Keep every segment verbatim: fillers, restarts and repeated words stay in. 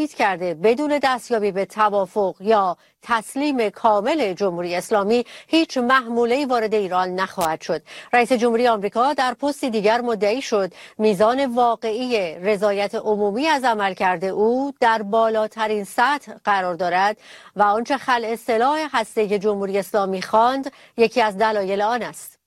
تاکید کرده بدون دستیابی به توافق یا تسلیم کامل جمهوری اسلامی هیچ محموله‌ای وارد ایران نخواهد شد. رئیس جمهوری آمریکا در پستی دیگر مدعی شد میزان واقعی رضایت عمومی از عملکرد او در بالاترین سطح قرار دارد و آنچه خلع سلاح هسته جمهوری اسلامی خواند یکی از دلایل آن است.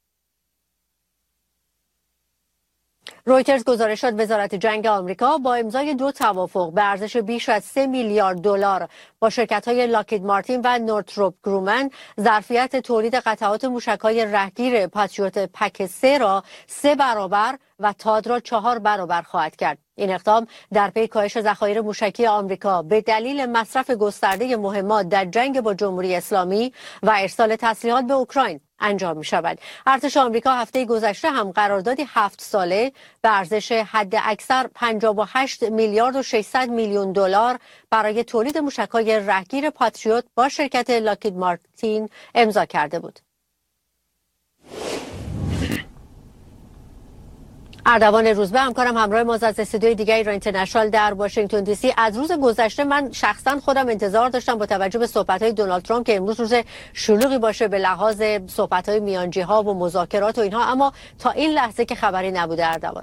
رویترز گزارش داد وزارت جنگ آمریکا با امضای دو توافق به ارزش بیش از سه میلیارد دلار با شرکت‌های لاکید مارتین و نورتروپ گرومن ظرفیت تولید قطعات موشک‌های رهگیر پاتریوت پک سه را سه برابر و تاد را چهار برابر خواهد کرد. این اقدام در پی کاهش ذخایر موشکی آمریکا به دلیل مصرف گسترده مهمات در جنگ با جمهوری اسلامی و ارسال تسلیحات به اوکراین انجام می شود. ارتش آمریکا هفته گذشته هم قراردادی هفت ساله به ارزش حد اکثر پنجاه و هشت میلیارد و ششصد میلیون دلار برای تولید موشک‌های رهگیر پاتریوت با شرکت لاکید مارتین امضا کرده بود. اردوان روزبه همکارم همراه ما از استودیوی دیگه ایران اینترنشنال در واشنگتن دی سی. از روز گذشته من شخصا خودم انتظار داشتم با توجه به صحبت‌های دونالد ترامپ که امروز روز شلوغی باشه به لحاظ صحبت‌های میانجی‌ها و مذاکرات و اینها، اما تا این لحظه که خبری نبوده. اردوان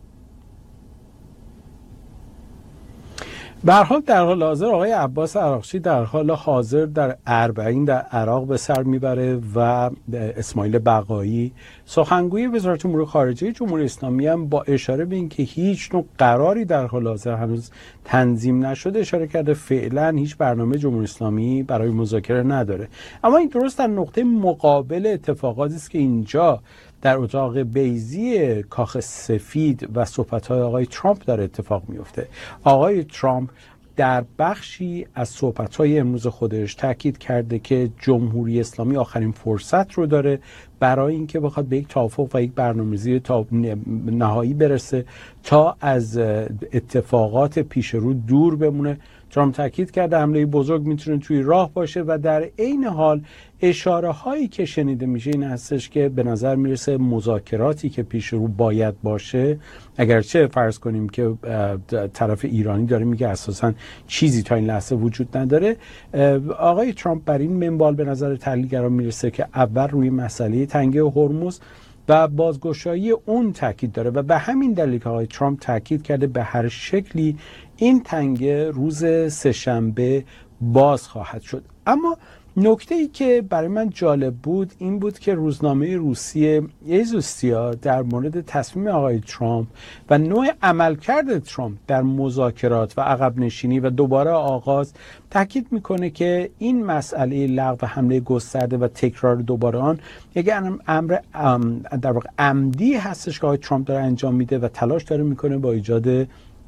به هر حال در حال حاضر آقای عباس عراقچی در حال حاضر در اربعین در عراق به سر میبره و اسماعیل بقایی سخنگوی وزارت امور خارجه جمهوری اسلامی هم با اشاره به اینکه هیچ نوع قراری در حال حاضر هنوز تنظیم نشده اشاره کرده فعلا هیچ برنامه جمهوری اسلامی برای مذاکره نداره. اما این درست در نقطه مقابل اتفاقاتی است که اینجا در اتاق بیضی کاخ سفید و صحبت‌های آقای ترامپ داره اتفاق میفته. آقای ترامپ در بخشی از صحبت‌های امروز خودش تاکید کرده که جمهوری اسلامی آخرین فرصت رو داره برای اینکه بخواد به یک توافق و یک برنامه‌ریزی تا نهایی برسه تا از اتفاقات پیش رو دور بمونه. ترامپ تاکید کرده حمله بزرگ میتونه توی راه باشه و در عین حال اشاره هایی که شنیده میشه این هستش که به نظر میرسه مذاکراتی که پیش رو باید باشه، اگرچه فرض کنیم که طرف ایرانی داره میگه اساساً چیزی تا این لحظه وجود نداره، آقای ترامپ بر این منوال به نظر تحلیلگران میرسه که اول روی مسئله تنگه هرمز و بازگشایی اون تاکید داره و به همین دلیل که آقای ترامپ تاکید کرده به هر شکلی این تنگه روز سه‌شنبه باز خواهد شد. اما نکته ای که برای من جالب بود این بود که روزنامه روسیه ایزوستیا در مورد تصمیم آقای ترامپ و نوع عملکرد ترامپ در مذاکرات و عقب نشینی و دوباره آغاز تاکید میکنه که این مسئله لغو حمله گسترده و تکرار دوباره آن یک امر در واقع عمدی هستش که آقای ترامپ داره انجام میده و تلاش داره میکنه با ایجاد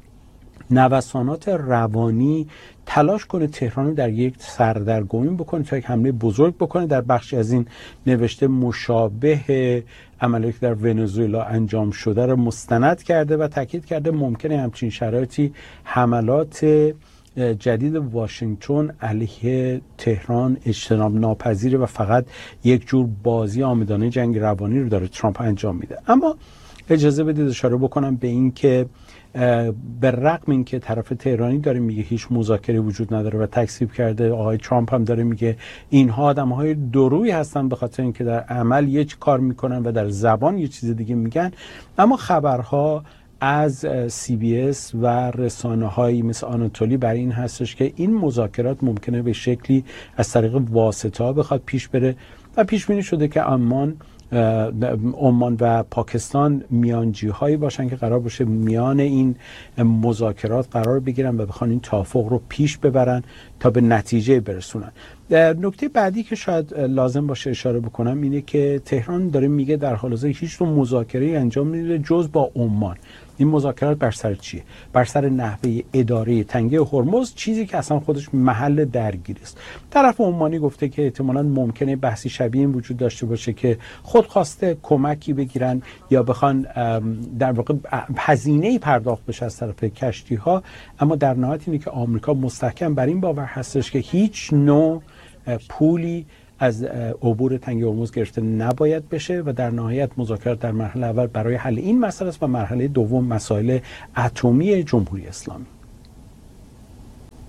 نوسانات روانی تلاش کنه تهران رو در یک سردرگمی بکنه تا یک حمله بزرگ بکنه. در بخشی از این نوشته مشابه عملیاتی در ونزوئلا انجام شده رو مستند کرده و تاکید کرده ممکنه همچین شرایطی حملات جدید واشنگتن علیه تهران اجتناب ناپذیره و فقط یک جور بازی عامدانه جنگ روانی رو داره ترامپ انجام میده. اما اجازه بدید اشاره بکنم به این که به رغم اینکه طرف تهرانی داره میگه هیچ مذاکره وجود نداره و تکذیب کرده، آقای ترامپ هم داره میگه اینها آدم‌های دورویی هستن به خاطر اینکه در عمل یک کار میکنن و در زبان یه چیز دیگه میگن. اما خبرها از سی بی اس و رسانه‌هایی مثل آناتولی برای این هستش که این مذاکرات ممکنه به شکلی از طریق واسطه‌ها بخواد پیش بره و پیش بینی شده که عمان عمان و پاکستان میانجی هایی باشن که قرار باشه میان این مذاکرات قرار بگیرن و بخوان این توافق رو پیش ببرن تا به نتیجه برسونن. نکته بعدی که شاید لازم باشه اشاره بکنم اینه که تهران داره میگه در حال حاضر هیچ نوع مذاکره انجام نمیده جز با عمان. این مذاکرات بر سر چیه؟ بر سر نحوه اداره تنگه هرمز، چیزی که اصلا خودش محل درگیری است. طرف عمانی گفته که احتمالاً ممکنه بحثی شبیه این وجود داشته باشه که خودخواسته کمکی بگیرن یا بخوان در واقع هزینه‌ای پرداخت بشه از طرف کشتی‌ها، اما در نهایت اینه که آمریکا مستحکم بر این باور هستش که هیچ نوع پولی از عبور تنگه هرمز گرفته نباید بشه و در نهایت مذاکرات در مرحله اول برای حل این مسئله است و مرحله دوم مسائل اتمی جمهوری اسلامی.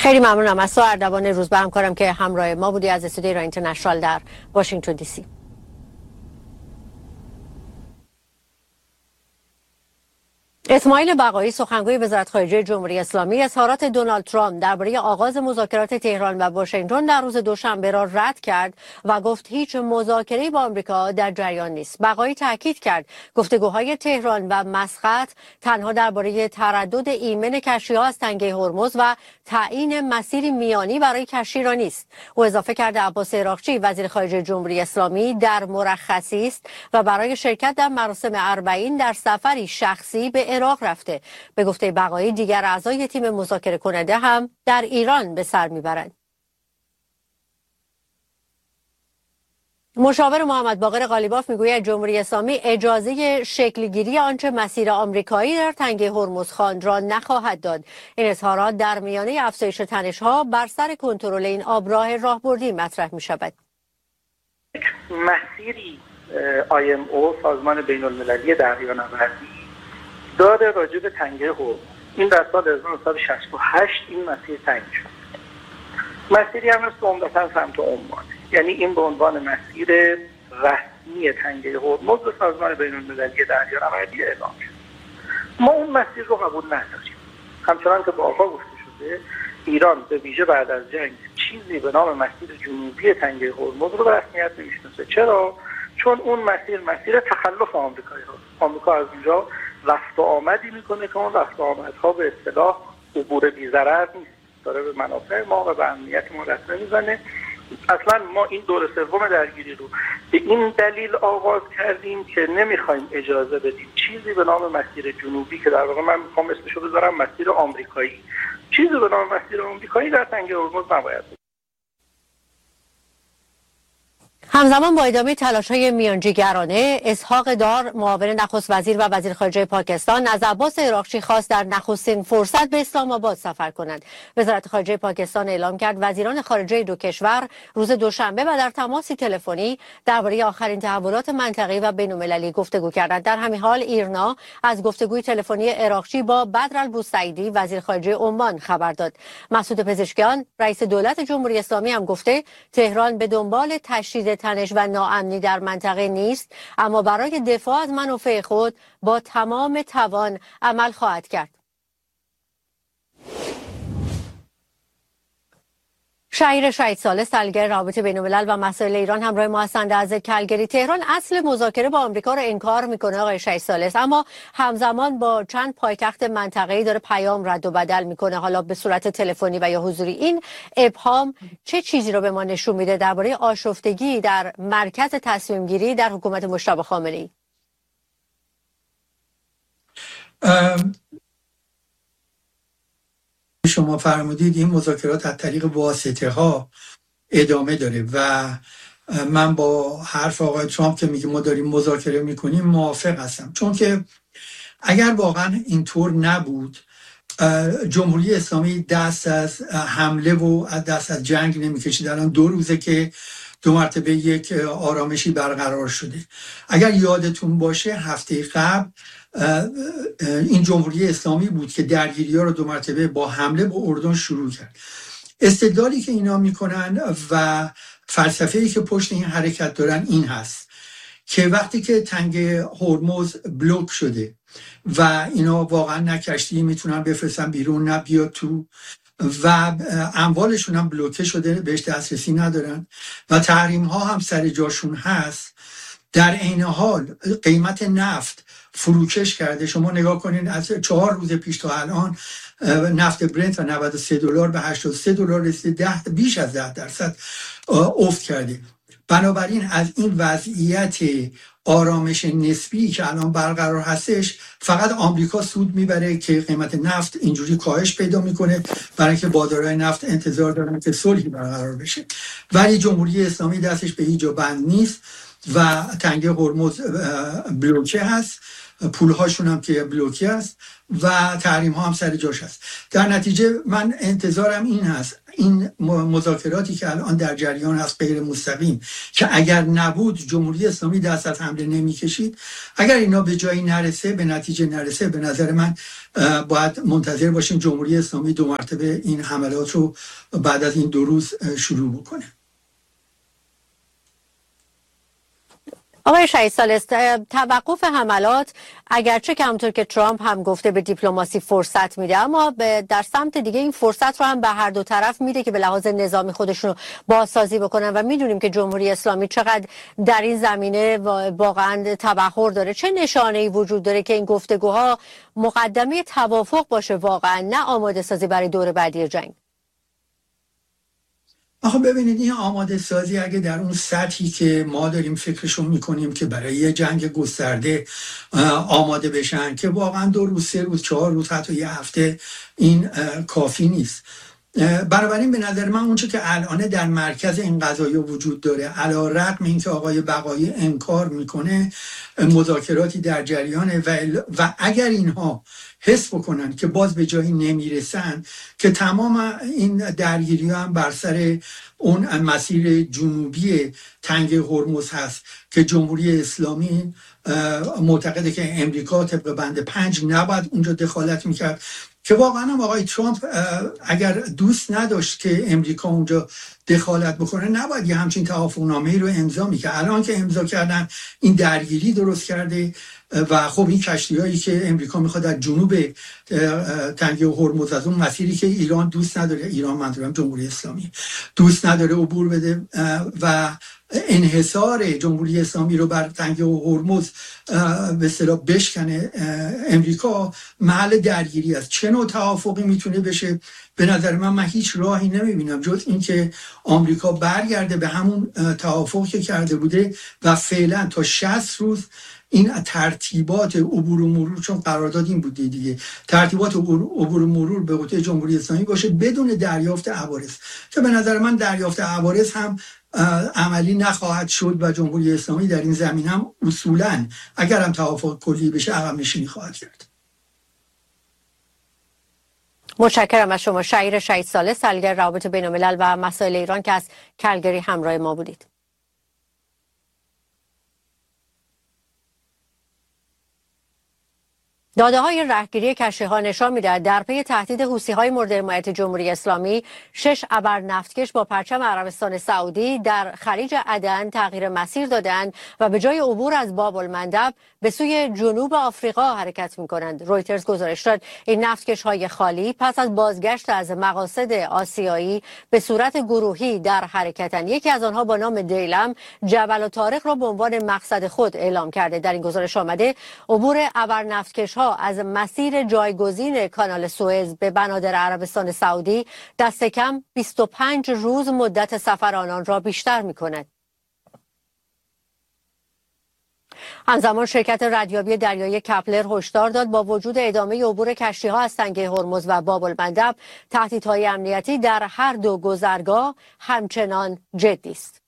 خیلی ممنونم از تو اردوان روزبه همکارم که همراه ما بودی از استودیو ایران اینترنشنال در واشنگتن دی سی. اسماعیل بقایی سخنگوی وزارت خارجه جمهوری اسلامی اظهارات دونالد ترامپ درباره آغاز مذاکرات تهران و واشنگتن در روز دوشنبه را رد کرد و گفت هیچ مذاکره‌ای با آمریکا در جریان نیست. بقایی تاکید کرد گفتگوهای تهران و مسقط تنها درباره تردد ایمن کشتی‌ها از تنگه هرمز و تعیین مسیری میانی برای کشتی را نیست. او اضافه کرده عباس عراقچی وزیر خارجه جمهوری اسلامی در مرخصی است و برای شرکت در مراسم اربعین در سفری شخصی به عراق رفته. به گفته بقایی دیگر اعضای تیم مذاکره کننده هم در ایران به سر میبرند. مشاور محمد باقر قالیباف میگوید جمهوری اسلامی اجازه شکلگیری آنچه مسیر آمریکایی در تنگه هرمز خواند را نخواهد داد. این اظهارات در میانه افزایش تنش‌ها بر سر کنترل این آبراه راهبردی مطرح می‌شود. مسیری آی ام او سازمان بین‌المللی دریانوردی داره راجع به تنگه هرمز. این در سال هزار و نهصد و شصت و هشت این مسیر تعیین شد. مسیری هم است عمدتاً سمت عمان. یعنی این به عنوان مسیر رسمی تنگه هرمز به سازمان بین‌المللی دریانوردی اعلام شد. ما اون مسیر رو قبول نداریم. همچنان که بارها گفته شده ایران به ویژه بعد از جنگ چیزی به نام مسیر جنوبی تنگه هرمز رو به رسمیت نمیشناسه. چرا؟ چون اون مسیر مسیر تخلف آمریکایی هست. آمریکا از اونجا رفت و آمدی میکنه که اون رفت و آمدها به اصطلاح عبور بی ضرر نیست، داره به منافع ما و به امنیت ما دست میزنه. اصلا ما این دور سوم درگیری رو به این دلیل آغاز کردیم که نمیخوایم اجازه بدیم چیزی به نام مسیر جنوبی که در واقع من میخوام اسمشو بذارم مسیر آمریکایی، چیزی به نام مسیر آمریکایی در تنگه هرمز نباید بود. همزمان با ادامه تلاش‌های میانجیگرانه، اسحاق دار معاون نخست وزیر و وزیر خارجه پاکستان از عباس عراقچی خواست در نخستین فرصت به اسلام آباد سفر کند. وزارت خارجه پاکستان اعلام کرد وزیران خارجه دو کشور روز دوشنبه و در تماسی تلفنی درباره آخرین تحولات منطقه‌ای و بین‌المللی گفتگو کردند. در همین حال ایرنا از گفتگوی تلفنی عراقچی با بدر البوسعیدی وزیر خارجه عمان خبر داد. مسعود پزشکیان رئیس دولت جمهوری اسلامی هم گفته تهران به دنبال تشدید تنش و ناامنی در منطقه نیست، اما برای دفاع از منافع خود با تمام توان عمل خواهد کرد. شهیر شهید ثالث تحلیلگر روابط بین‌الملل و مسائل ایران همراه ما هستند از کلگری. تهران اصل مذاکره با آمریکا رو انکار میکنه آقای شهید ثالث، اما همزمان با چند پایتخت منطقه‌ای داره پیام رد و بدل میکنه، حالا به صورت تلفنی و یا حضوری. این ابهام چه چیزی رو به ما نشون میده درباره آشفتگی در مرکز تصمیم گیری در حکومت مجتبی خامنه‌ای؟ ام... شما فرمودید این مذاکرات از طریق واسطه ها ادامه داره و من با حرف آقای ترامپ که میگه ما داریم مذاکره میکنیم موافق هستم، چون که اگر واقعا اینطور نبود جمهوری اسلامی دست از حمله و دست از جنگ نمیکشید. الان دو روزه که دو مرتبه یک آرامشی برقرار شده. اگر یادتون باشه هفته قبل این جمهوری اسلامی بود که درگیری‌ها رو دو مرتبه با حمله به اردن شروع کرد. استدلالی که اینا میکنن و فلسفه‌ای که پشت این حرکت دارن این هست که وقتی که تنگ هرمز بلوک شده و اینا واقعا نه کشتی میتونن بفرستن بیرون نه بیاد تو و اموالشون هم بلوکه شده، بهش دسترسی ندارن و تحریم ها هم سر جاشون هست، در عین حال قیمت نفت فروکش کرده. شما نگاه کنین از چهار روز پیش تا الان نفت برنت و نود و سه دلار به هشتاد و سه دلار رسیده، ده بیش از ده درصد افت کرده. بنابراین از این وضعیت آرامش نسبی که الان برقرار هستش فقط آمریکا سود میبره که قیمت نفت اینجوری کاهش پیدا میکنه، برای اینکه بازارهای نفت انتظار دارن که صلحی برقرار بشه. ولی جمهوری اسلامی دستش به هیچ جا بند نیست و تنگه هرمز بلوکه هست پولهاشون هم که بلوکی است و تحریم ها هم سر جاش است. در نتیجه من انتظارم این هست این مذاکراتی که الان در جریان هست غیر مستقیم که اگر نبود جمهوری اسلامی دست از حمله نمیکشید، اگر اینا به جایی نرسه، به نتیجه نرسه، به نظر من باید منتظر باشیم جمهوری اسلامی دو مرتبه این حملات رو بعد از این دو روز شروع بکنه. آقای شهید ثالث، توقف حملات اگرچه که همونطور که ترامپ هم گفته به دیپلماسی فرصت میده، اما در سمت دیگه این فرصت رو هم به هر دو طرف میده که به لحاظ نظامی خودشون رو بازسازی بکنن و میدونیم که جمهوری اسلامی چقدر در این زمینه واقعا تبحر داره. چه نشانه‌ای وجود داره که این گفتگوها مقدمه توافق باشه واقعا، نه آماده سازی برای دور بعدی جنگ؟ آخه ببینید این آماده سازی اگه در اون سطحی که ما داریم فکرشون میکنیم که برای یه جنگ گسترده آماده بشن که واقعا دو روز، سه روز، چهار روز، حتی یه هفته این کافی نیست. بنابراین به نظر من اونچه که الان در مرکز این قضایا وجود داره، علی رغم اینکه آقای بقایی انکار میکنه، مذاکراتی در جریانه و, و اگر اینها حس بکنن که باز به جایی نمیرسن، که تمام این درگیری هم بر سر اون مسیر جنوبی تنگ هرمز هست که جمهوری اسلامی معتقده که امریکا طبق بند پنج نباید اونجا دخالت میکرد، که واقعا هم آقای ترامپ اگر دوست نداشت که امریکا اونجا دخالت بکنه نباید یه همچین توافقنامه‌ای رو امضا میکرد. الان که امضا کردن این درگیری درست کرده و خب این کشتی‌هایی که امریکا میخواد از جنوب تنگه هرمز، از اون مسیری که ایران دوست نداره، ایران منظورم جمهوری اسلامی دوست نداره عبور بده و انحصار جمهوری اسلامی رو بر تنگه هرمز به اصطلاح بشکنه امریکا، محل درگیری است. چه نوع توافقی میتونه بشه؟ به نظر من من هیچ راهی نمیبینم جز اینکه آمریکا برگرده به همون توافقی که کرده بوده و فعلا تا شصت روز این ترتیبات عبور و مرور، چون قرارداد این بوده دیگه، ترتیبات عبور و مرور به عهده جمهوری اسلامی باشه بدون دریافت عوارض، که به نظر من دریافت عوارض هم عملی نخواهد شد و جمهوری اسلامی در این زمینه هم اصولاً اگر هم توافق کلی بشه عقب نشینی خواهد کرد. متشکرم از شما شهیر شهید ثالث، سالگر روابط بین الملل و مسائل ایران که از کلگری همراه ما بودید. داده های رهگیری کشتی‌ها نشان می‌دهد در پی تهدید حوثی‌های مورد حمایت جمهوری اسلامی، شش ابر نفتکش با پرچم عربستان سعودی در خلیج عدن تغییر مسیر دادند و به جای عبور از باب المندب به سوی جنوب آفریقا حرکت می‌کنند. رویترز گزارش داد این نفتکش‌های خالی پس از بازگشت از مقاصد آسیایی به صورت گروهی در حرکتند. یکی از آنها با نام دیلم جبل طارق را به عنوان مقصد خود اعلام کرده. در این گزارش آمده عبور ابر نفتکش‌ها از مسیر جایگزین کانال سوئز به بنادر عربستان سعودی دست کم بیست و پنج روز مدت سفر آنان را بیشتر می‌کند. همزمان شرکت ردیابی دریایی کپلر هشدار داد با وجود ادامه عبور کشتی‌ها از تنگه هرمز و باب المندب، تهدیدهای امنیتی در هر دو گذرگاه همچنان جدی است.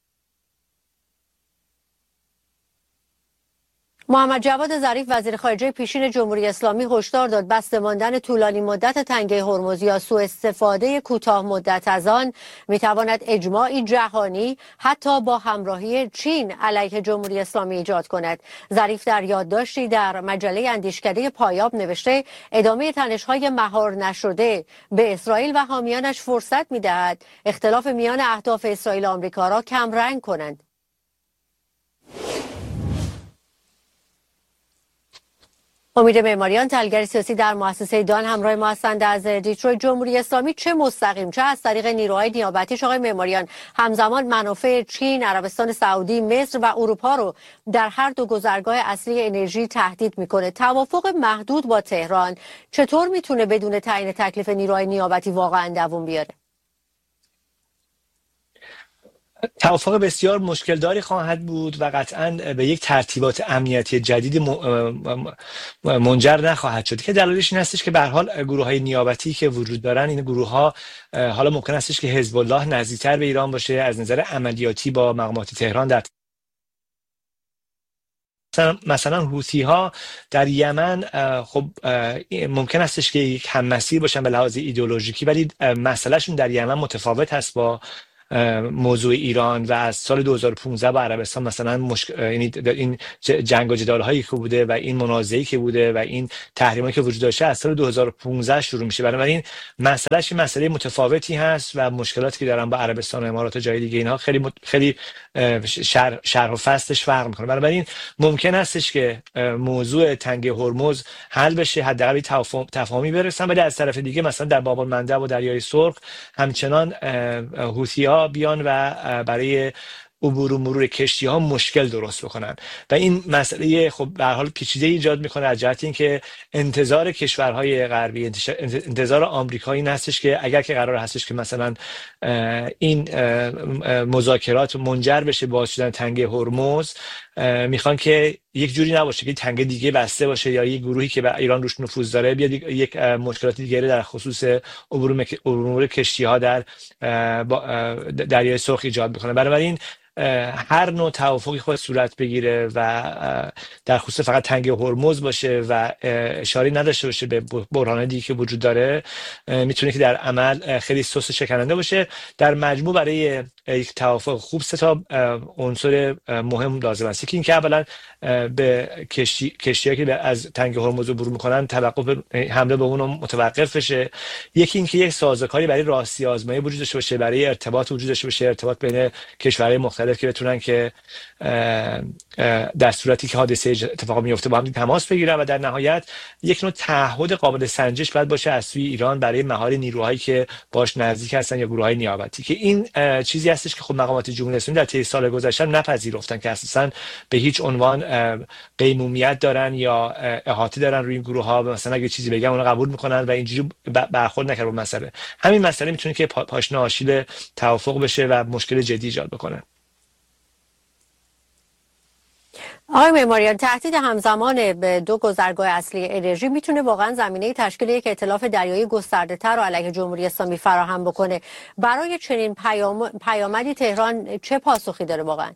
محمد جواد ظریف وزیر خارجه پیشین جمهوری اسلامی هشدار داد بسته ماندن طولانی مدت تنگه هرمز یا سوء استفاده کوتاه مدت از آن میتواند اجماعی جهانی حتی با همراهی چین علیه جمهوری اسلامی ایجاد کند. ظریف در یادداشتی در مجله اندیشکده پایاب نوشته ادامه تنش‌های مهار نشده به اسرائیل و حامیانش فرصت میدهد اختلاف میان اهداف اسرائیل و آمریکا را کم رنگ کنند. امید معماریان، تحلیلگر سیاسی در مؤسسه دان، همراه ما هستند از دیترویت. جمهوری اسلامی چه مستقیم چه از طریق نیروهای نیابتیش آقای معماریان همزمان منافع چین، عربستان سعودی، مصر و اروپا رو در هر دو گذرگاه اصلی انرژی تهدید میکنه. توافق محدود با تهران چطور میتونه بدون تعیین تکلیف نیروهای نیابتی واقعا دوام بیاره؟ توافق بسیار مشکلداری خواهد بود و قطعاً به یک ترتیبات امنیتی جدید منجر نخواهد شد که دلیلش این هستش که به هر حال گروه‌های نیابتی که وجود دارن، این گروه‌ها حالا ممکن هستش که حزب الله نزدیکتر به ایران باشه از نظر عملیاتی با مقامات تهران در مثلا مثلا حوثی ها در یمن خب ممکن استش که یک هم‌مسیر باشن به لحاظ ایدئولوژیکی، ولی مسئلهشون در یمن متفاوت هست با موضوع ایران و از سال دو هزار و پانزده با عربستان مثلا مشک... یعنی این جنگ و جدال هایی که بوده و این منازعه‌ای که بوده و این تحریمایی که وجود داشته از سال دو هزار و پانزده شروع میشه. بنابراین مسئلهش مسئله متفاوتی هست و مشکلاتی که دارن با عربستان و امارات و جای دیگه اینها خیلی مت... خیلی شرح شرح و فصلش فرق میکنه. بنابراین ممکن هستش که موضوع تنگه هرمز حل بشه، حداقل تفاهم... تفاهمی برسن، ولی از طرف دیگه مثلا در باب المندب و دریای سرخ همچنان حوثی‌ها بیان و برای عبور و مرور کشتی ها مشکل درست بکنن و این مسئله خب به هر حال پیچیده ایجاد میکنه از جهت اینکه انتظار کشورهای غربی، انتظار آمریکا این هستش که اگر که قرار هستش که مثلا این مذاکرات منجر بشه به باز شدن تنگه هرمز، میخوان که یک جوری نباشه که تنگه دیگه بسته باشه یا یک گروهی که به ایران روش نفوذ داره بیاد یک مشکلات دیگه در خصوص عبور مرور کشتی ها در دریای سرخ ایجاد بکنه. بنابراین هر نوع توافقی خود صورت بگیره و در خصوص فقط تنگه هرمز باشه و اشاره نداشته باشه به بحران دیگه که وجود داره، میتونه که در عمل خیلی سست شکننده باشه. در مجموع برای یک توافق خوب سه تا عنصر مهم لازم است. یکی اینکه اولا به کشتی کشتی‌هایی که از تنگه هرمز عبور میکنن توقف حمله به اون متوقف بشه. یکی اینکه یک سازوکاری برای راستی آزمایی وجود داشته باشه، برای ارتباط وجود داشته باشه، ارتباط بین کشورهای مختلف که بتونن که در صورتی که حادثه اتفاق میفته با هم تماس بگیرن و در نهایت یک نوع تعهد قابل سنجش باید باشه از سوی ایران برای مهار نیروهایی که باش نزدیک هستن یا گروه‌های نیابتی، که این چیزی هستش که خب مقامات جمهوری اسلامی در طی سال گذشته نپذیرفتن که اساساً به هیچ عنوان قیمومیت دارن یا احاطه دارن روی این گروه‌ها، مثلا اگه چیزی بگم اون قبول میکنن و اینجوری برخورد نکردن با مسئله. همین مسئله میتونه که پاشنه آشیل توافق بشه و مشکل جدی ایجاد بکنه. آقای معماریان، تهدید همزمان به دو گذرگاه اصلی انرژی میتونه واقعا زمینه تشکیل یک ائتلاف دریایی گسترده‌تر و علیه جمهوری اسلامی فراهم بکنه. برای چنین پیام... پیامدی تهران چه پاسخی داره واقعا؟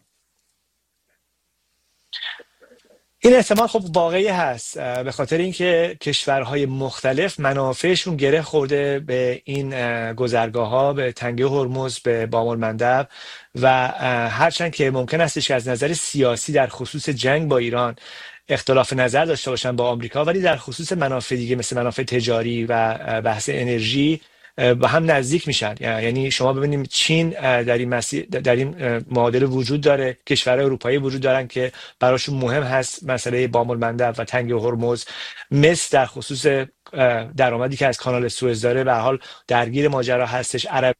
این احتمال خب واقعی هست، به خاطر اینکه کشورهای مختلف منافعشون گره خورده به این گذرگاه‌ها، به تنگه هرمز، به باب المندب و هرچند که ممکن است که از نظر سیاسی در خصوص جنگ با ایران اختلاف نظر داشته باشن با آمریکا، ولی در خصوص منافع دیگه مثل منافع تجاری و بحث انرژی با هم نزدیک میشن. یعنی شما ببینید چین در این مسیر در این معادله وجود داره، کشورهای اروپایی وجود دارن که براشون مهم هست مسئله باب المندب و تنگه هرمز. مصر در خصوص درآمدی که از کانال سوئز داره به هر حال درگیر ماجرا هستش. عرب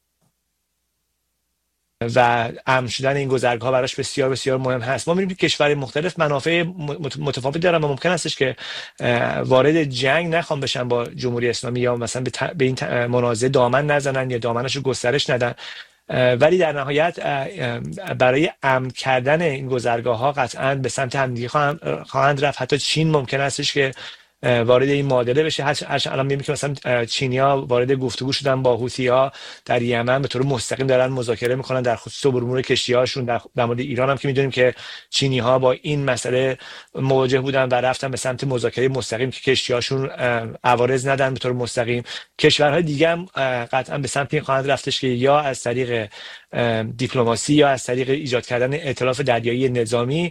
و امن شدن این گذرگاه براش بسیار بسیار مهم هست. ما می‌بینیم که کشورهای مختلف منافع متفاوتی دارن و ممکن استش که وارد جنگ نخوان بشن با جمهوری اسلامی یا مثلا به این منازعه دامن نزنن یا دامنش رو گسترش ندن، ولی در نهایت برای امن کردن این گذرگاه ها قطعاً به سمت همدیگه خواهند رفت. حتی چین ممکن استش که وارد این معادله بشه. هرچند الان می‌بینیم که مثلا چینی‌ها وارد گفتگو شدن با حوثی‌ها در یمن، به طور مستقیم دارن مذاکره می‌کنن در خصوص عبور مرور کشتی‌هاشون. در, در مورد ایران هم که می‌دونیم که چینی‌ها با این مسئله مواجه بودن و رفتن به سمت مذاکره مستقیم که کشتی‌هاشون عوارض ندن به طور مستقیم. کشورهای دیگه هم قطعاً به سمت این خواهند رفتش که یا از طریق دیپلماسی یا از طریق ایجاد کردن ائتلاف دریایی نظامی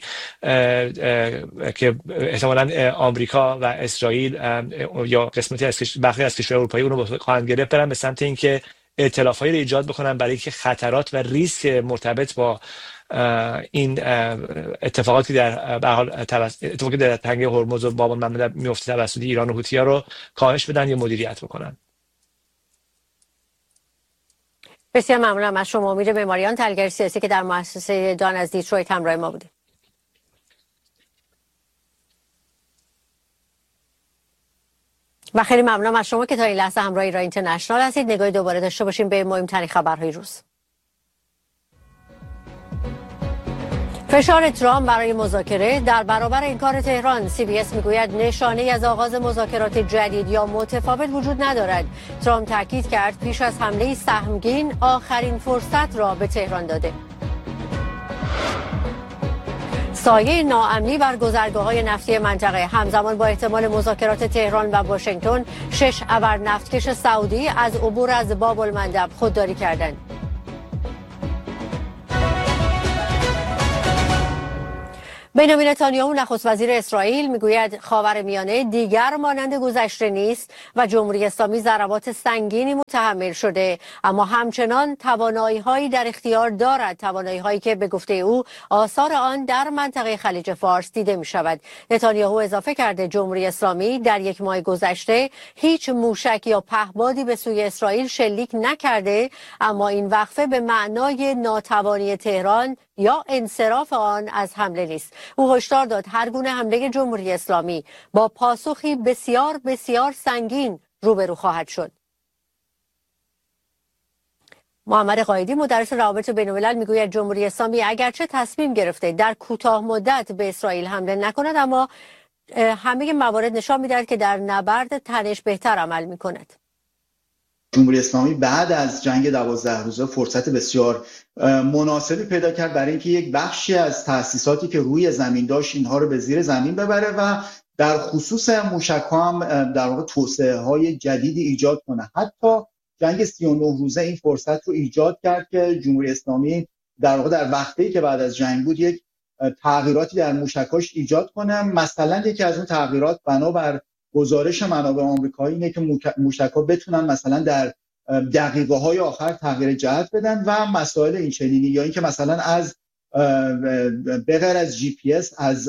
که احتمالاً آمریکا و اسرائیل یا قسمتی از برخی از کشورهای اروپایی اون رو خواهند گرفت، برن به سمت اینکه ائتلافایی رو ایجاد بکنن برای اینکه خطرات و ریسک مرتبط با این اتفاقاتی در به هر حال اتفاقی در تنگه هرمز و باب المندب میفته توسط ایران و حوثی‌ها رو کاهش بدن یا مدیریت بکنن. بسیار ممنونم از شما امید معماریان، تحلیلگر سیاسی که در مؤسسه دان از دیترویت همراه ما بودید. و خیلی ممنونم از شما که تا این لحظه همراه ایران اینترنشنال هستید. نگاهی دوباره داشته باشیم به مهمترین خبرهای روز. فشار ترامپ برای مذاکره در برابر انکار تهران. سی بی اس میگوید نشانه از آغاز مذاکرات جدید یا متفاوت وجود ندارد. ترامپ تاکید کرد پیش از حمله سهمگین آخرین فرصت را به تهران داده. سایه ناامنی بر گذرگاه‌های نفتی منطقه. همزمان با احتمال مذاکرات تهران و واشنگتن، شش ابر نفتکش سعودی از عبور از باب المندب خودداری کردند. بنیامین نتانیاهو نخست وزیر اسرائیل میگوید خاورمیانه دیگر مانند گذشته نیست و جمهوری اسلامی ضربات سنگینی متحمل شده، اما همچنان توانایی‌هایی در اختیار دارد، توانایی‌هایی که به گفته او آثار آن در منطقه خلیج فارس دیده می‌شود. نتانیاهو اضافه کرده جمهوری اسلامی در یک ماه گذشته هیچ موشک یا پهپادی به سوی اسرائیل شلیک نکرده، اما این وقفه به معنای ناتوانی تهران یا انصراف آن از حمله نیست. او هشدار داد هر گونه حمله جمهوری اسلامی با پاسخی بسیار بسیار سنگین روبرو خواهد شد. محمد قائدی مدرس روابط بین‌الملل میگوید جمهوری اسلامی اگرچه تصمیم گرفته در کوتاه مدت به اسرائیل حمله نکند، اما همه موارد نشان می‌دهد که در نبرد تنش بهتر عمل می‌کند. جمهوری اسلامی بعد از جنگ دوازده روزه فرصت بسیار مناسبی پیدا کرد برای اینکه یک بخشی از تأسیساتی که روی زمین داشت اینها رو به زیر زمین ببره و در خصوص موشک‌ها هم در واقع توسعه‌های جدیدی ایجاد کنه. حتی جنگ سی و نه روزه این فرصت رو ایجاد کرد که جمهوری اسلامی در واقع در وقتی که بعد از جنگ بود یک تغییراتی در موشکاش ایجاد کنه. مثلا یکی از اون تغییرات بنابر گزارش منابع آمریکایی اینه که موشک‌ها بتونن مثلا در دقیقه‌های آخر تغییر جهت بدن و مسائل این چنینی، یا اینکه مثلا از به غیر از جی پی اس از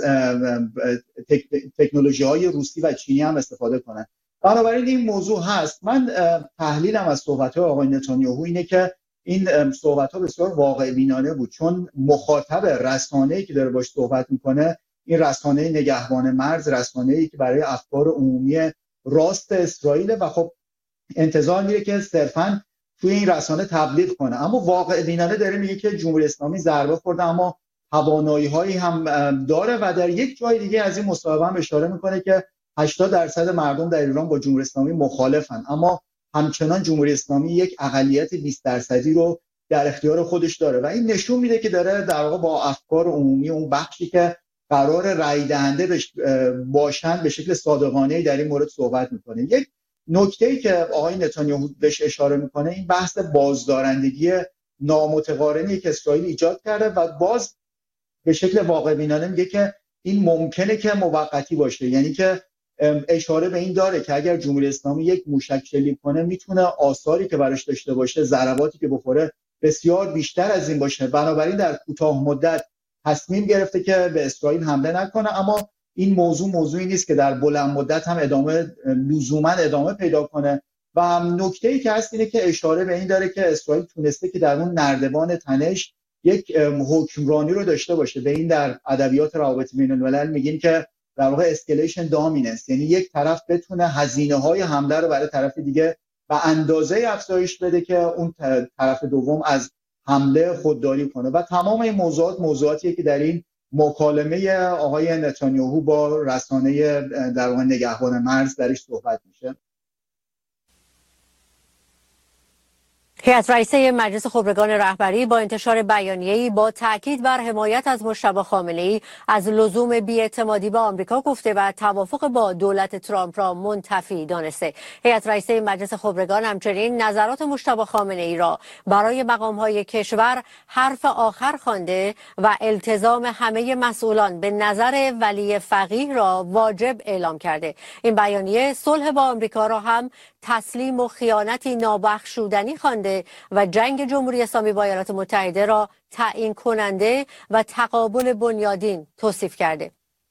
تکنولوژی‌های روسی و چینی هم استفاده کنن. بنابراین این موضوع هست. من تحلیلم از صحبت‌های آقای نتانیاهو اینه که این صحبت‌ها بسیار واقع بینانه بود، چون مخاطب رسانه‌ای که داره باش صحبت می‌کنه این رسانه نگهبان مرز، رسانه‌ای که برای افکار عمومی راست اسرائیل و خب انتظار میره که صرفاً توی این رسانه تبلیغ کنه. اما واقع بینانه داره میگه که جمهوری اسلامی ضربه خورده اما توانایی‌هایی هم داره و در یک جای دیگه از این مصاحبه هم اشاره میکنه که هشتاد درصد مردم در ایران با جمهوری اسلامی مخالفن، اما همچنان جمهوری اسلامی یک اقلیت بیست درصدی رو در اختیار خودش داره و این نشون میده که داره در واقع با افکار عمومی اون بخشی که قرار رای دهنده باشن به شکل صادقانه‌ای در این مورد صحبت میکنه. یک نکته‌ای که آقای نتانیاهو بهش اشاره میکنه این بحث بازدارندگی نامتقارنی که اسرائیل ایجاد کرده و باز به شکل واقع بینانه میگه که این ممکنه که موقتی باشه، یعنی که اشاره به این داره که اگر جمهوری اسلامی یک موشک شلیک کنه میتونه آثاری که براش داشته باشه، ضرباتی که بخوره بسیار بیشتر از این باشه. بنابراین در کوتاه مدت تصمیم گرفته که به اسرائیل حمله نکنه، اما این موضوع موضوعی نیست که در بلند مدت هم ادامه لزوما ادامه پیدا کنه. و نکته‌ای که هست اینه که اشاره به این داره که اسرائیل تونسته که در اون نردبان تنش یک حکمرانی رو داشته باشه. به این در ادبیات روابط بین‌الملل میگیم که در واقع اسکلیشن دامیننس، یعنی یک طرف بتونه هزینه‌های حمله رو برای طرف دیگه و اندازه افزایش بده که اون طرف دوم از حمله خودداری کنه. و تمام این موضوعات موضوعاتیه که در این مکالمه آقای نتانیاهو با رسانه در واقع نگهبان مرز درش صحبت میشه. هیئت رئیسه مجلس خبرگان رهبری با انتشار بیانیه‌ای با تاکید بر حمایت از مجتبی خامنه‌ای از لزوم بی‌اعتمادی به آمریکا گفته و توافق با دولت ترامپ را منتفی دانسته. هیئت رئیسه مجلس خبرگان همچنین نظرات مجتبی خامنه‌ای را برای مقام‌های کشور حرف آخر خوانده و التزام همه مسئولان به نظر ولی فقیه را واجب اعلام کرده. این بیانیه صلح با آمریکا را هم تسلیم و خیانتی نابخشودنی خوانده و جنگ جمهوری اسلامی با ایالات متحده را تعیین کننده و تقابل بنیادین توصیف کرده.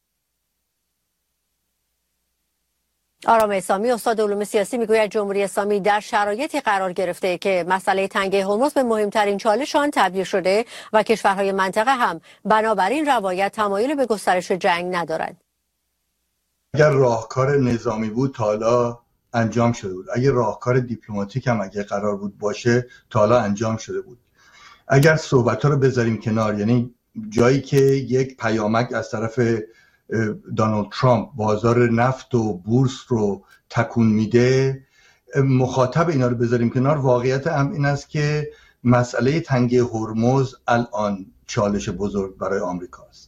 آرام اسلامی استاد علوم سیاسی میگوید جمهوری اسلامی در شرایطی قرار گرفته که مسئله تنگه هرمز به مهمترین چالش آن تبدیل شده و کشورهای منطقه هم بنابراین روایت تمایل به گسترش جنگ ندارند. اگر راهکار نظامی بود تا حالا انجام شده بود، اگر راهکار دیپلماتیک هم اگر قرار بود باشه تا حالا انجام شده بود. اگر صحبت‌ها رو بذاریم کنار، یعنی جایی که یک پیامک از طرف دونالد ترامپ بازار نفت و بورس رو تکون میده، مخاطب اینا رو بذاریم کنار، واقعیت هم این است که مسئله تنگه هرمز الان چالش بزرگ برای آمریکا است.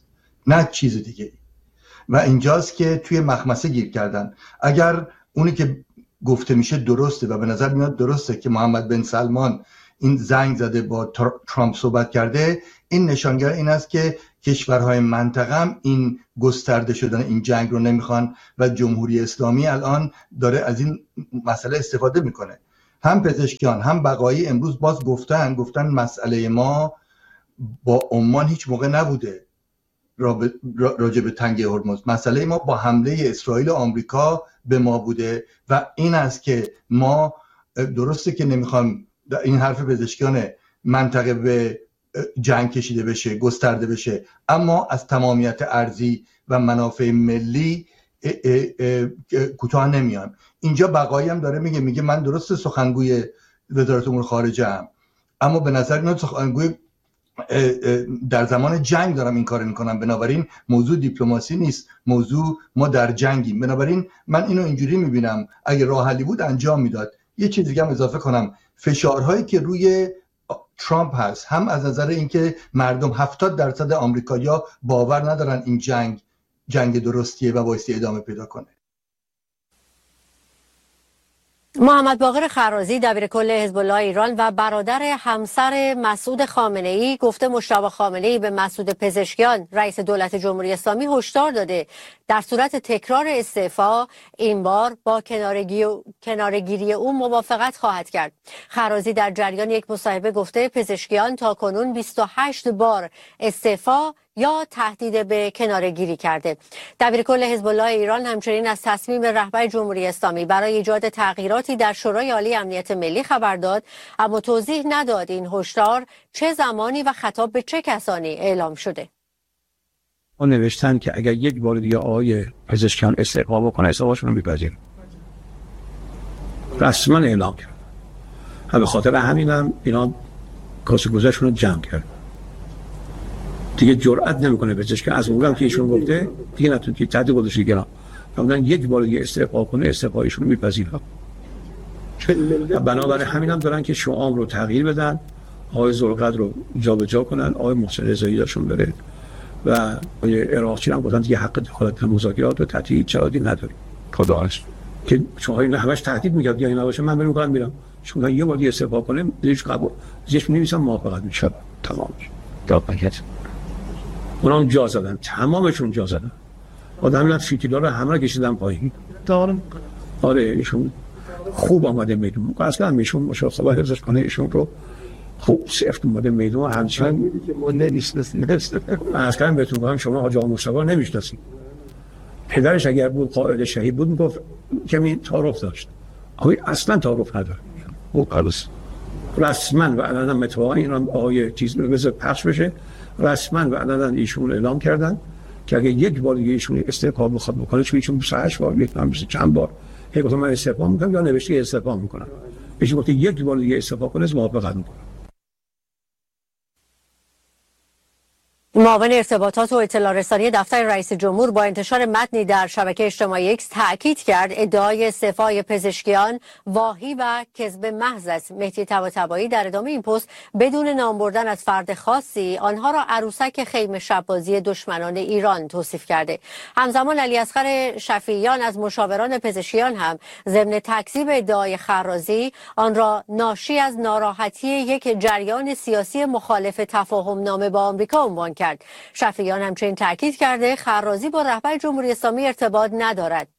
نه چیز دیگه. و اینجاست که توی مخمسه گیر کردن. اگر اونی که گفته میشه درسته و به نظر میاد درسته که محمد بن سلمان این زنگ زده با ترامپ صحبت کرده، این نشانگر این است که کشورهای منطقه هم این گسترده شدن این جنگ رو نمیخوان و جمهوری اسلامی الان داره از این مسئله استفاده میکنه. هم پزشکیان هم بقایی امروز باز گفتن گفتن مسئله ما با عمان هیچ موقع نبوده راجع به تنگه هرمز، مسئله ما با حمله اسرائیل و آمریکا به ما بوده و این است که ما درسته که نمیخوام این حرف پزشکیان منطقه به جنگ کشیده بشه، گسترده بشه، اما از تمامیت ارضی و منافع ملی کوتاه نمیان. اینجا بقایی هم داره میگه میگه من درسته سخنگوی وزارت امور خارجه ام، اما به نظر میاد سخنگوی در زمان جنگ دارم این کار میکنم، بنابراین موضوع دیپلماسی نیست، موضوع ما در جنگیم. بنابراین من اینو اینجوری میبینم اگه راه حلی بود انجام میداد. یه چیز دیگه هم اضافه کنم، فشارهایی که روی ترامپ هست هم از نظر اینکه مردم هفتاد درصد آمریکایی‌ها باور ندارن این جنگ جنگ درستیه و بایستی ادامه پیدا کنه. محمد باقر خرازی دبیرکل حزب الله ایران و برادر همسر مسعود خامنه‌ای گفته مجتبی خامنه‌ای به مسعود پزشکیان رئیس دولت جمهوری اسلامی هشدار داده در صورت تکرار استعفا این بار با کناره‌گیری او موافقت خواهد کرد. خرازی در جریان یک مصاحبه گفته پزشکیان تاکنون بیست و هشت بار استعفا یا تهدید به کناره‌گیری کرده. دبیرکل حزب الله ایران همچنین از تصمیم رهبر جمهوری اسلامی برای ایجاد تغییراتی در شورای عالی امنیت ملی خبر داد، اما توضیح نداد این هشدار چه زمانی و خطاب به چه کسانی اعلام شده. اون نوشتن که اگر یک بار دیگه آقای پزشکیان استعفا بکنه استعفاشون رو می‌پذیرن. رسما اعلام کرد. به خاطر همینم اینا کاسه گذشتون رو جمع کرد. دیگه جرئت نمیکنه پزشک از اونم که ایشون گفته دیگه نتونه که تهدید گذاشته گرام. فرمودن یک بار دیگه استعفا کنه استعفایشون رو میپذیرن. بنابراین همینم دارن که شعام رو تغییر بدن، آقای ذوالقدر رو جابجا کنن، آقای محسن رضایی داشون بره و آقای عراقچی هم گفتن دیگه حق دخالت در مذاکرات و تعطیل چارادی نداریم. خداش که شما این همش تهدید میگه یا نباشه من بریم کارم میرم. شما یه بار دیگه استعفا کنه دیگه قبول زیش می‌نویسم موافقت میشه. تمام میشه. داپاکت اونام جا زدن، تمامشون جا زدن. آدم فیتیلا رو همه کشیدن پایین. دارم آره ایشون خوب آمده میدون. اصلا میشون مشاخصه حفظش کنه ایشون رو خوب سفت اومده میدون. همچنان نمی‌شناسید. اصلا بهتون گفتم شما حاج آقا مصطفی نمی‌شناسید. پدرش اگر بود قائد شهید بود میگفت کمی تعارف داشت. آقای اصلا تعارف نداره. او قرص رسما و علنا متواضعا این آقای چیز رو بذار پخش بشه. رسما و علنا ایشون اعلام کردن که اگه یک بار دیگه ایشون استعفا بخواد بکنه، چون ایشون بیست و هشت بار یک نمیشه چند بار هی گفتم من استعفا میکنم یا نوشته استعفا میکنم، ایشون گفت یک بار دیگه استعفا کنه موافقت میکنم. معاون ارتباطات و اطلاع رسانی دفتر رئیس جمهور با انتشار متنی در شبکه اجتماعی اکس تاکید کرد ادعای استعفای پزشکیان واهی و کذب محض است. مهدی طباطبایی در ادامه این پست بدون نام بردن از فرد خاصی آنها را عروسک خیمه شب‌بازی دشمنان ایران توصیف کرده. همزمان علی اصغر شفیعیان از مشاوران پزشکیان هم ضمن تکذیب ادعای خرازی آن را ناشی از ناراحتی یک جریان سیاسی مخالف تفاهم نامه با آمریکا عنوان کرد. شفیعیان همچنین تاکید کرده خرازی با رهبر جمهوری اسلامی ارتباط ندارد.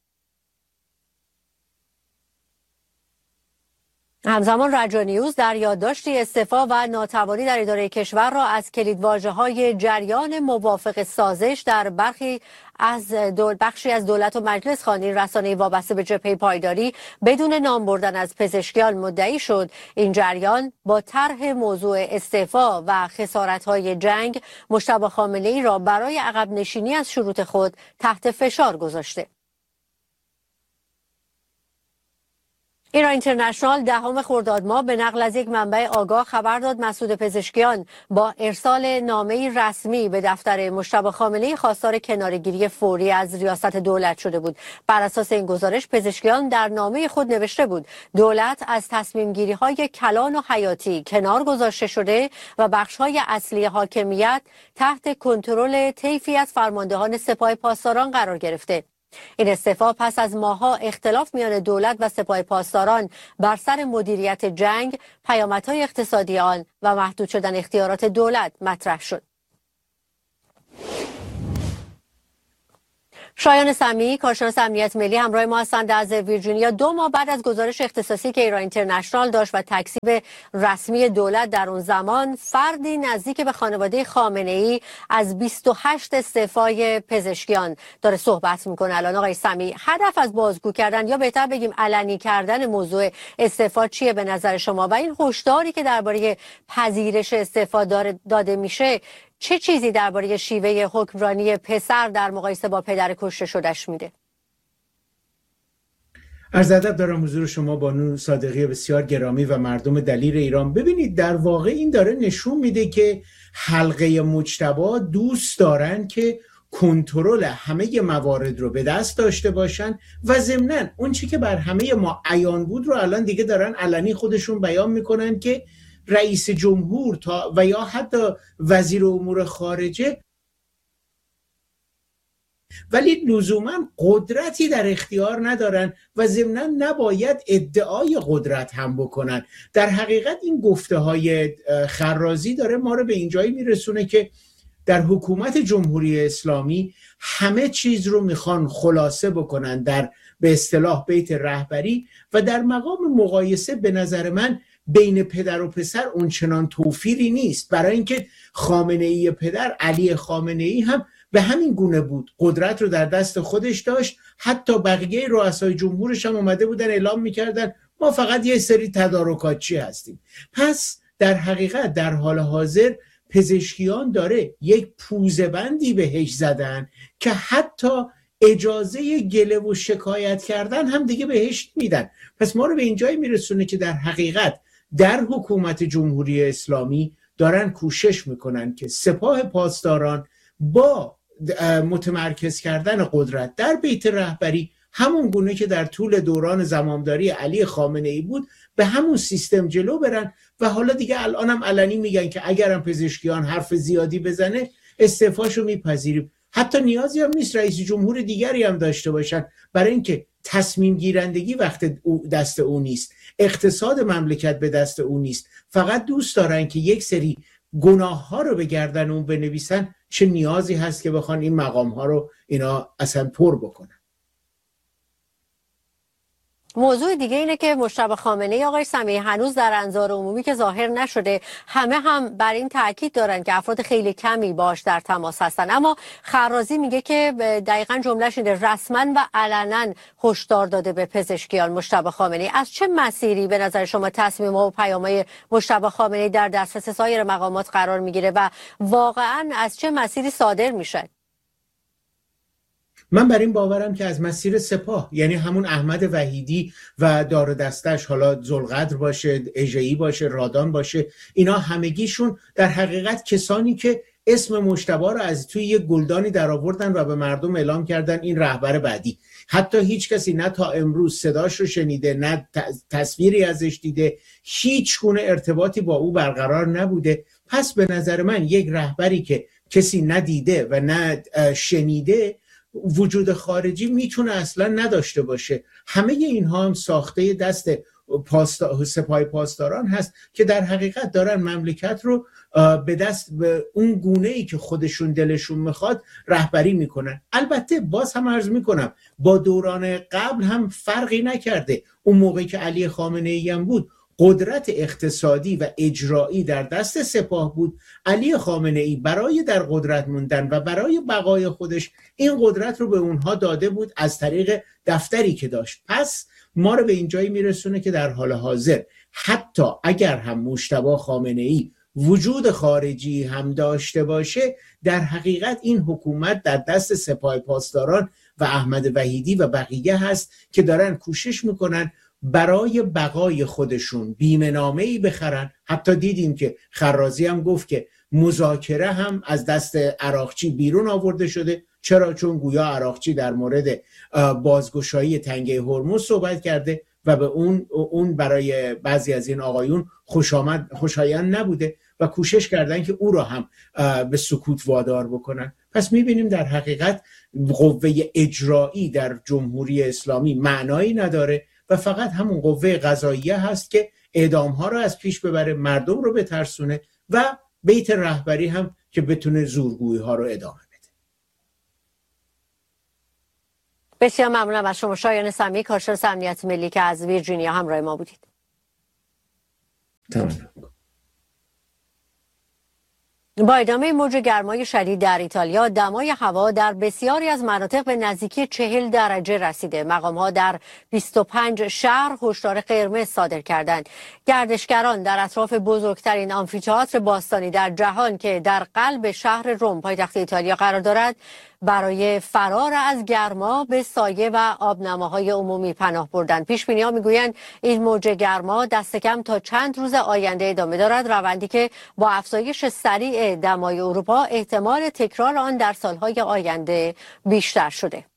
همزمان رجا نیوز در یادداشتی استعفا و ناتوانی در اداره کشور را از کلیدواژه‌های جریان موافق سازش در برخی از دول بخشی از دولت و مجلس خوانین رسانه‌ای وابسته به جبهه پایداری بدون نام بردن از پزشکیان مدعی شد این جریان با طرح موضوع استعفا و خسارت‌های جنگ مجتبی خامنه‌ای را برای عقب نشینی از شروط خود تحت فشار گذاشته. ایران اینترنشنال دهم خرداد ماه به نقل از یک منبع آگاه خبر داد مسعود پزشکیان با ارسال نامه‌ای رسمی به دفتر مجتبی خامنه‌ای خواستار کناره‌گیری فوری از ریاست دولت شده بود. بر اساس این گزارش پزشکیان در نامه خود نوشته بود دولت از تصمیم‌گیری‌های کلان و حیاتی کنار گذاشته شده و بخش‌های اصلی حاکمیت تحت کنترل طیفی از فرماندهان سپاه پاسداران قرار گرفته. این استعفا پس از ماه‌ها اختلاف میان دولت و سپاه پاسداران بر سر مدیریت جنگ، پیامدهای اقتصادی آن و محدود شدن اختیارات دولت مطرح شد. شایان سمیعی کارشناس امنیت ملی همراه ما هستند از ویرجینیا. دو ماه بعد از گزارش اختصاصی که ایران اینترنشنال داشت و تکذیب رسمی دولت در اون زمان، فردی نزدیک به خانواده خامنه‌ای از بیست و هشت استعفای پزشکیان داره صحبت میکنه. الان آقای سمیعی، هدف از بازگو کردن یا بهتر بگیم علنی کردن موضوع استعفا چیه به نظر شما و این هشداری که درباره پذیرش استعفا داده میشه چه چیزی درباره شیوه حکمرانی پسر در مقایسه با پدر کشته شدهش میده؟ عرض ادب دارم حضور شما بانو صادقی بسیار گرامی و مردم دلیر ایران. ببینید در واقع این داره نشون میده که حلقه مجتبی دوست دارن که کنترل همه موارد رو به دست داشته باشن و ضمناً اون چی که بر همه ما عیان بود رو الان دیگه دارن علنی خودشون بیان میکنن که رئیس جمهور تا و یا حتی وزیر امور خارجه ولی لزوما قدرتی در اختیار ندارن و ضمناً نباید ادعای قدرت هم بکنن. در حقیقت این گفته های خرازی داره ما رو به اینجایی میرسونه که در حکومت جمهوری اسلامی همه چیز رو میخوان خلاصه بکنن در به اصطلاح بیت رهبری و در مقام مقایسه به نظر من بین پدر و پسر اونچنان توفیری نیست، برای اینکه خامنه‌ای پدر علی خامنه‌ای هم به همین گونه بود، قدرت رو در دست خودش داشت. حتی بقیه رؤسای جمهورش هم اومده بودن اعلام میکردن ما فقط یه سری تدارکاتچی هستیم. پس در حقیقت در حال حاضر پزشکیان داره یک پوزه بندی بهش زدن که حتی اجازه گله و شکایت کردن هم دیگه بهش میدن. پس ما رو به اینجایی میرسونه که در حقیقت در حکومت جمهوری اسلامی دارن کوشش میکنن که سپاه پاسداران با متمرکز کردن قدرت در بیت رهبری همون گونه که در طول دوران زمامداری علی خامنه‌ای بود به همون سیستم جلو برن و حالا دیگه الان هم علنی میگن که اگرم پزشکیان حرف زیادی بزنه استعفاشو میپذیریم. حتی نیازی هم نیست رئیس جمهور دیگری هم داشته باشن، برای اینکه تصمیم گیرندگی وقت دست او نیست، اقتصاد مملکت به دست او نیست، فقط دوست دارن که یک سری گناه ها رو به گردن اون بنویسن. چه نیازی هست که بخوان این مقام ها رو اینا اصلا پر بکنن؟ موضوع دیگه اینه که مجتبی خامنه‌ای آقای سمیعی هنوز در انظار عمومی که ظاهر نشده، همه هم بر این تاکید دارن که افراد خیلی کمی باش در تماس هستن، اما خرازی میگه که دقیقاً جملهش اینه رسما و علنا هشدار داده به پزشکیان مجتبی خامنه‌ای. از چه مسیری به نظر شما تصمیم‌ها و پیام‌های مجتبی خامنه‌ای در دسترس سایر مقامات قرار میگیره و واقعاً از چه مسیری صادر میشه؟ من بر این باورم که از مسیر سپاه، یعنی همون احمد وحیدی و دار و دستش، حالا ذوالقدر باشه، اژه‌ای باشه، رادان باشه، اینا همگیشون در حقیقت کسانی که اسم مجتبی رو از توی یک گلدانی در آوردن و به مردم اعلام کردن این رهبر بعدی. حتی هیچ کسی نه تا امروز صداش رو شنیده، نه تصویری ازش دیده، هیچ گونه ارتباطی با او برقرار نبوده. پس به نظر من یک رهبری که کسی ندیده و نه شنیده وجود خارجی میتونه اصلا نداشته باشه. همه اینها هم ساخته دست پاستا... سپاه پاسداران هست که در حقیقت دارن مملکت رو به دست به اون گونه‌ای که خودشون دلشون میخواد رهبری میکنن. البته باز هم عرض میکنم با دوران قبل هم فرقی نکرده. اون موقعی که علی خامنه‌ای هم بود قدرت اقتصادی و اجرایی در دست سپاه بود. علی خامنه‌ای برای در قدرت موندن و برای بقای خودش این قدرت رو به اونها داده بود از طریق دفتری که داشت. پس ما رو به اینجایی میرسونه که در حال حاضر حتی اگر هم مجتبی خامنه‌ای وجود خارجی هم داشته باشه، در حقیقت این حکومت در دست سپاه پاسداران و احمد وحیدی و بقیه هست که دارن کوشش میکنن برای بقای خودشون بیمه‌نامه‌ای بخرن. حتی دیدیم که خرازی هم گفت که مذاکره هم از دست عراقچی بیرون آورده شده. چرا؟ چون گویا عراقچی در مورد بازگشایی تنگه هرمز صحبت کرده و به اون اون برای بعضی از این آقایون خوشامد خوشایند نبوده و کوشش کردن که او را هم به سکوت وادار بکنن. پس میبینیم در حقیقت قوه اجرایی در جمهوری اسلامی معنایی نداره و فقط همون قوه قضاییه هست که اعدام ها را از پیش ببره، مردم رو بترسونه و بیت رهبری هم که بتونه زورگویی ها رو ادامه بده. بسیار ممنونم از شما شایان سمی، کارشناس امنیت ملی که از ویرجینیا همراه ما بودید. تمام. با ادامه موج گرمای شدید در ایتالیا، دمای هوا در بسیاری از مناطق به نزدیکی چهل درجه رسیده. مقام‌ها در بیست و پنج شهر هشدار قرمز صادر کردند. گردشگران در اطراف بزرگترین آمفی‌تئاتر باستانی در جهان که در قلب شهر رم پایتخت ایتالیا قرار دارد، برای فرار از گرما به سایه و آبنماهای عمومی پناه بردند. پیش‌بینی‌ها می‌گویند این موج گرما دست کم تا چند روز آینده ادامه دارد، روندی که با افزایش سریع دمای اروپا احتمال تکرار آن در سالهای آینده بیشتر شده.